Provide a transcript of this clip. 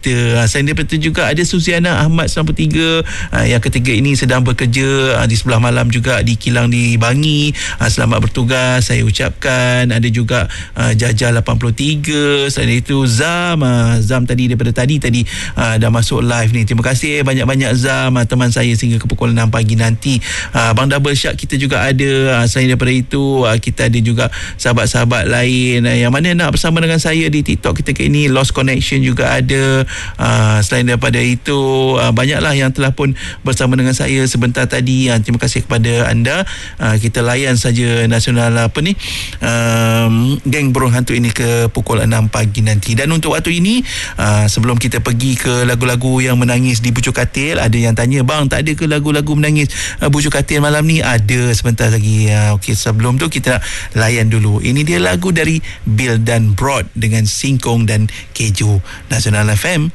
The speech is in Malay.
kita. Selain daripada itu juga ada Suziana Ahmad 93, yang ketiga ini sedang bekerja di sebelah malam juga di kilang di Bangi. Selamat bertugas saya ucapkan. Ada juga Jajah 83. Selain itu Zam tadi daripada tadi dah masuk live ni. Terima kasih banyak-banyak Zam, teman saya sehingga ke pukul 6 pagi nanti. Bang Double Shark kita juga ada. Selain daripada itu kita ada juga sahabat-sahabat lain yang mana nak bersama dengan saya di TikTok kita ke ini. Lost Connection juga ada. Selain daripada itu banyaklah yang telah pun bersama dengan saya sebentar tadi. Terima kasih kepada anda. Kita layan saja nasional geng burung hantu ini ke pukul 6 pagi nanti. Dan untuk waktu ini sebelum kita pergi ke lagu-lagu yang menangis di Bujuk Katil, ada yang tanya, bang tak ada ke lagu-lagu menangis Bujuk Katil malam ni? Ada sebentar lagi. Okey, sebelum tu kita nak layan dulu. Ini dia lagu dari Bill dan Broad dengan Singkong dan Keju. Nasional FM.